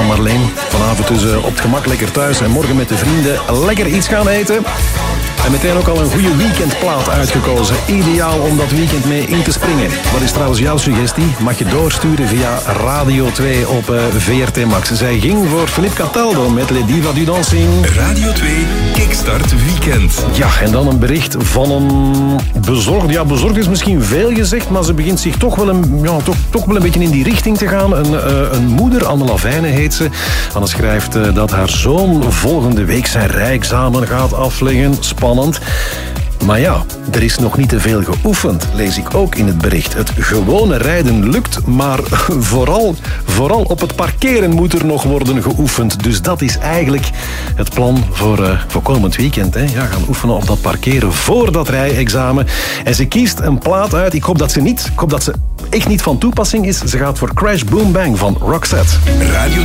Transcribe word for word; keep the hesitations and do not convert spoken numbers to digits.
van Marleen. Vanavond dus uh, op het gemak lekker thuis en morgen met de vrienden lekker iets gaan eten. En meteen ook al een goede weekendplaat uitgekozen. Ideaal om dat weekend mee in te springen. Wat is trouwens jouw suggestie? Mag je doorsturen via Radio twee op uh, V R T Max. Zij ging voor Philippe Cataldo met Les Divas du Dancing. Radio twee, Kickstart Weekend. Ja, en dan een bericht van een bezorgd. Ja, bezorgd is misschien veel gezegd, maar ze begint zich toch wel een, ja, toch, toch wel een beetje in die richting te gaan. Een, uh, een moeder, Anne Lavijne heet ze. Anne schrijft uh, dat haar zoon volgende week zijn rijexamen gaat afleggen. Spannend. Maar ja, er is nog niet te veel geoefend, lees ik ook in het bericht. Het gewone rijden lukt, maar vooral, vooral op het parkeren moet er nog worden geoefend. Dus dat is eigenlijk het plan voor, uh, voor komend weekend. Hè. Ja, gaan oefenen op dat parkeren voor dat rijexamen. En ze kiest een plaat uit. Ik hoop dat ze niet, ik hoop dat ze echt niet van toepassing is. Ze gaat voor Crash Boom Bang van Roxette. Radio